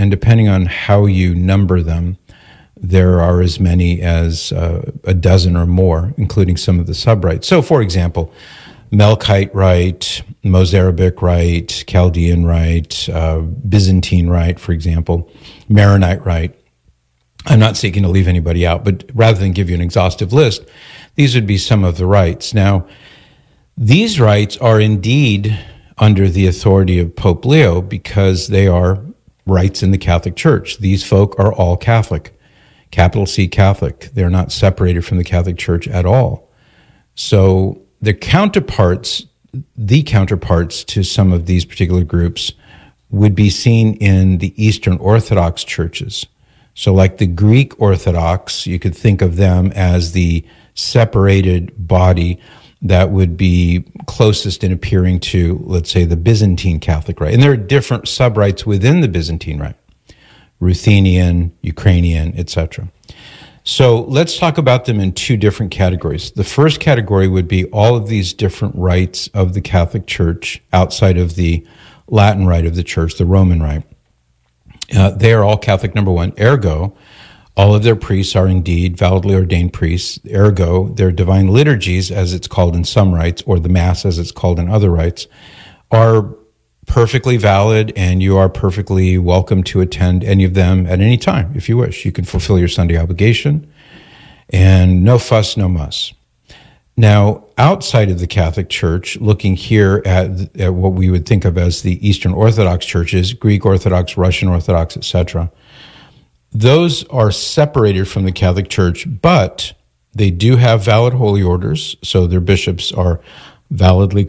and depending on how you number them, there are as many as a dozen or more, including some of the sub-rites. So, for example, Melkite Rite, Mozarabic Rite, Chaldean Rite, Byzantine Rite, for example, Maronite Rite. I'm not seeking to leave anybody out, but rather than give you an exhaustive list, these would be some of the rites. Now, these rites are indeed under the authority of Pope Leo because they are rites in the Catholic Church. These folk are all Catholic, capital C Catholic. They're not separated from the Catholic Church at all. So the counterparts to some of these particular groups would be seen in the Eastern Orthodox churches. So like the Greek Orthodox, you could think of them as the separated body that would be closest in appearing to, let's say, the Byzantine Catholic Rite. And there are different sub-rites within the Byzantine Rite, Ruthenian, Ukrainian, etc. So let's talk about them in two different categories. The first category would be all of these different rites of the Catholic Church outside of the Latin Rite of the Church, the Roman Rite. They are all Catholic, number one. Ergo, all of their priests are indeed validly ordained priests. Ergo, their divine liturgies, as it's called in some rites, or the Mass, as it's called in other rites, are perfectly valid, and you are perfectly welcome to attend any of them at any time, if you wish. You can fulfill your Sunday obligation, and no fuss, no muss. Now, outside of the Catholic Church, looking here at what we would think of as the Eastern Orthodox churches, Greek Orthodox, Russian Orthodox, etc., those are separated from the Catholic Church, but they do have valid holy orders, so their bishops are validly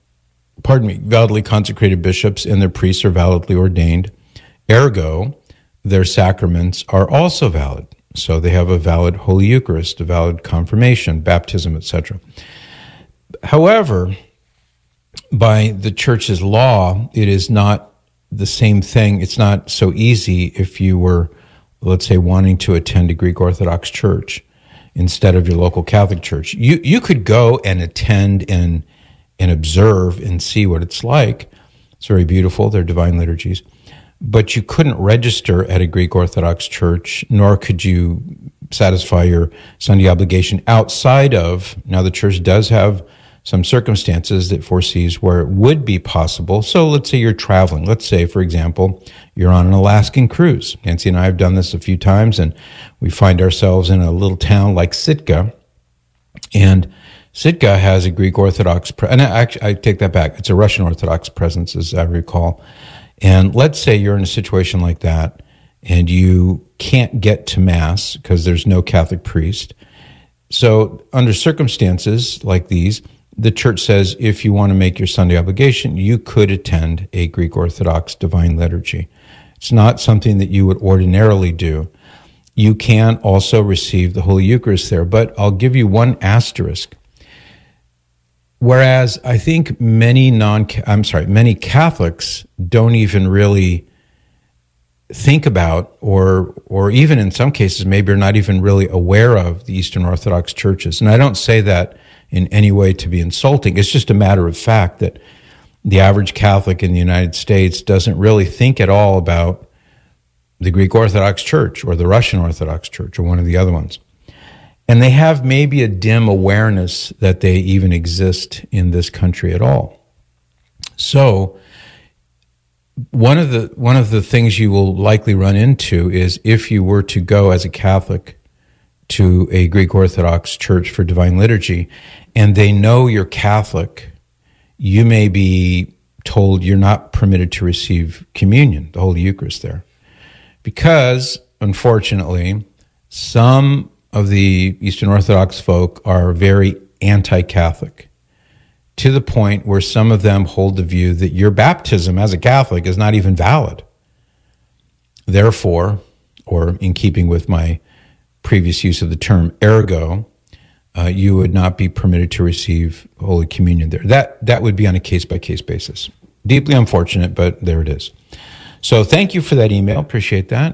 consecrated bishops, and their priests are validly ordained. Ergo, their sacraments are also valid. So they have a valid Holy Eucharist, a valid confirmation, baptism, etc. However, by the Church's law, it is not the same thing. It's not so easy if you were, let's say, wanting to attend a Greek Orthodox church instead of your local Catholic church. You could go and attend and observe and see what it's like. It's very beautiful, their divine liturgies. But you couldn't register at a Greek Orthodox church, nor could you satisfy your Sunday obligation outside of, now the church does have some circumstances that foresees where it would be possible. So let's say you're traveling. Let's say, for example, you're on an Alaskan cruise. Nancy and I have done this a few times, and we find ourselves in a little town like Sitka, and Sitka has a Greek Orthodox, and I take that back. It's a Russian Orthodox presence, as I recall. And let's say you're in a situation like that, and you can't get to Mass because there's no Catholic priest. So under circumstances like these, the church says if you want to make your Sunday obligation, you could attend a Greek Orthodox divine liturgy. It's not something that you would ordinarily do. You can also receive the Holy Eucharist there, but I'll give you one asterisk. Whereas I think many Catholics don't even really think about, or even in some cases maybe are not even really aware of the Eastern Orthodox churches. And I don't say that in any way to be insulting. It's just a matter of fact that the average Catholic in the United States doesn't really think at all about the Greek Orthodox Church or the Russian Orthodox Church or one of the other ones. And they have maybe a dim awareness that they even exist in this country at all. So one of the things you will likely run into is if you were to go as a Catholic to a Greek Orthodox church for divine liturgy, and they know you're Catholic, you may be told you're not permitted to receive communion, the Holy Eucharist there. Because, unfortunately, some of the Eastern Orthodox folk are very anti-Catholic, to the point where some of them hold the view that your baptism as a Catholic is not even valid. Therefore, or in keeping with my previous use of the term, ergo, you would not be permitted to receive Holy Communion there. That would be on a case-by-case basis. Deeply unfortunate, but there it is. So thank you for that email. Appreciate that.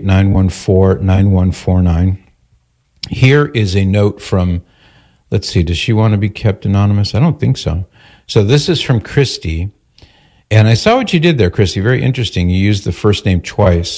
888-914-9149. Here is a note from, let's see, does she want to be kept anonymous? I don't think so. So this is from Christy. And I saw what you did there, Christy. Very interesting. You used the first name twice.